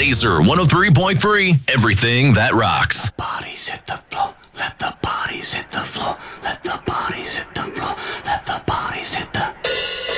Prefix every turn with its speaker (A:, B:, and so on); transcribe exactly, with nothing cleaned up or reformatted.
A: Laser one oh three point three, everything that rocks.
B: Bodies hit the floor. Let the bodies hit the floor. Let the bodies hit the floor.